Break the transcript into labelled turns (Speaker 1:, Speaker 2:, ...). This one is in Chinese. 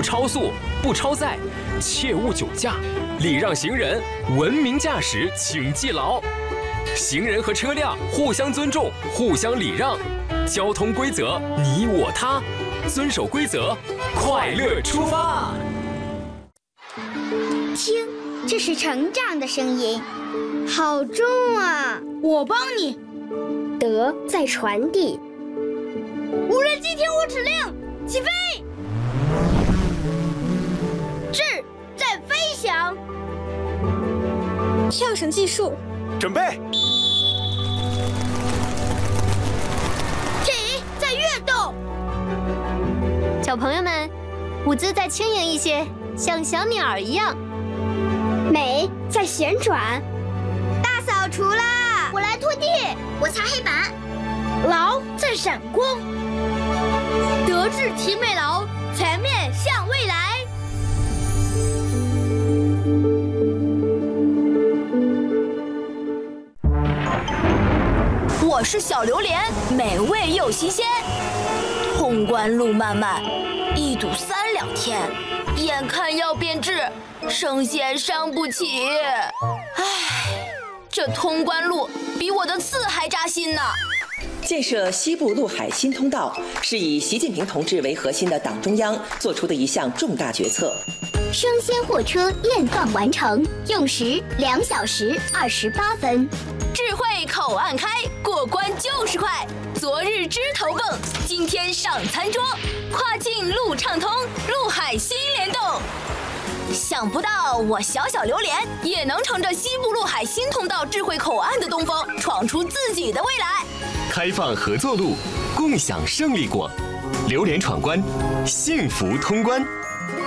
Speaker 1: 超速、不超载，切勿酒驾，礼让行人，文明驾驶请记牢。行人和车辆互相尊重，互相礼让，交通规则你我他，遵守规则，快乐出发。
Speaker 2: 听，这是成长的声音，好重啊！
Speaker 3: 我帮你。
Speaker 4: 德在传递。
Speaker 3: 无人机听我指令，起飞！智在飞翔。
Speaker 4: 跳绳计数。
Speaker 5: 准备。
Speaker 3: 体在跃动。
Speaker 6: 小朋友们，舞姿再轻盈一些，像小鸟儿一样。
Speaker 4: 美在旋转。
Speaker 2: 大扫除啦！
Speaker 3: 我来拖地，
Speaker 2: 我擦黑板。
Speaker 3: 劳在闪光。德智体美劳，全面向未来。
Speaker 7: 我是小榴莲，美味又新鲜。通关路漫漫，一堵3、2天，眼看要变质，生鲜伤不起。唉，这通关路比我的刺还扎心呢。
Speaker 8: 建设西部陆海新通道是以习近平同志为核心的党中央做出的一项重大决策。
Speaker 2: 生鲜货车验放完成，用时2小时28分。
Speaker 7: 智慧口岸开，过关就是快。昨日枝头蹦，今天上餐桌。跨境路畅通，陆海新联动。想不到我小小榴莲也能乘着西部陆海新通道智慧口岸的东风，闯出自己的未来。
Speaker 1: 开放合作路，共享胜利果，榴莲闯关，幸福通关。